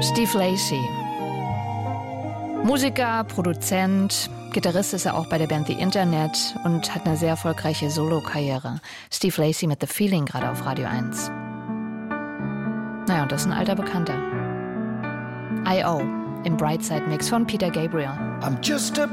Steve Lacy. Musiker, Produzent, Gitarrist ist er auch bei der Band The Internet und hat eine sehr erfolgreiche Solo-Karriere. Steve Lacy mit The Feeling gerade auf Radio 1. Naja, und das ist ein alter Bekannter. I.O. im Brightside Mix von Peter Gabriel. I'm just a